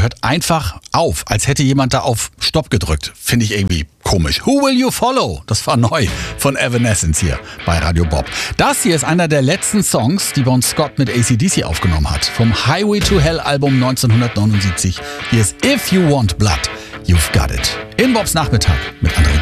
hört einfach auf, als hätte jemand da auf Stopp gedrückt. Finde ich irgendwie komisch. Who Will You Follow? Das war neu von Evanescence hier bei Radio Bob. Das hier ist einer der letzten Songs, die Bon Scott mit AC/DC aufgenommen hat. Vom Highway to Hell Album 1979. Hier ist If You Want Blood, You've Got It. In Bobs Nachmittag mit André